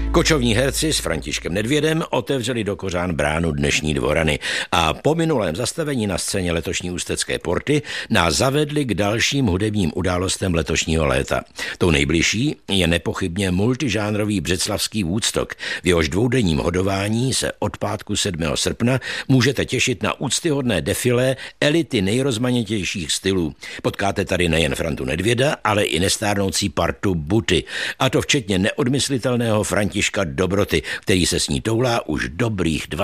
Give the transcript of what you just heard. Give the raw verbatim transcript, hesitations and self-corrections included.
Kočovní herci s Františkem Nedvědem otevřeli do kořán bránu dnešní Dvorany a po minulém zastavení na scéně letošní Ústecké porty nás zavedli k dalším hudebním událostem letošního léta. Tou nejbližší je nepochybně multižánrový břeclavský Woodstock. V jehož dvoudenním hodování se od pátku sedmého srpna můžete těšit na úctyhodné defilé elity nejrozmanitějších stylů. Potkáte tady nejen Frantu Nedvěda, ale i nestárnoucí partu Buty, a to včetně neodmyslitelného Františka Dobroty, který se s ní toulá už dobrých